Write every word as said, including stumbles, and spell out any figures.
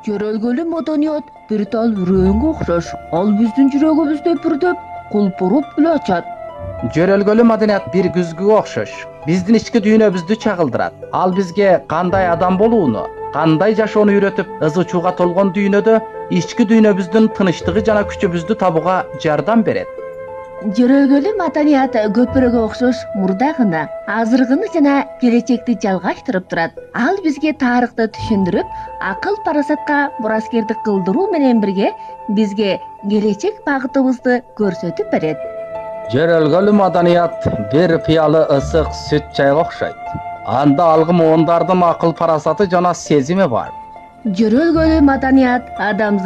Жөрөлгөлүү маданият бир тал үрөөнгө окшош. Ал биздин жүрөгүбүздө бүрдөп, кулпуруп эле ачат. Жөрөлгөлүү маданият бир күзгүгө окшош. Биздин ички дүйнөбүздү чагылдырат. Ал бизге кандай адам болууну, кандай жашоону үйрөтүп, ызы-чууга толгон дүйнөдө ички дүйнөбүздүн тынычтыгы жана күчүбүздү табууга жардам берет. Жөрөлгөлүү маданият көпүрөгө окшош мурда гана, азыркыны жана келечекти жалгаштырып турат. Ал бизге тарыхты түшүндүрүп, акыл парасатка мураскердик кылдыруу менен бирге бизге келечек багытыбызды көрсөтүп берет. Жөрөлгөлүү маданият бир пыялы ысык сүт чайга окшойт. Анда алгы муундардын акыл парасаты жана сезими бар. Жөрөлгөлүү маданият адам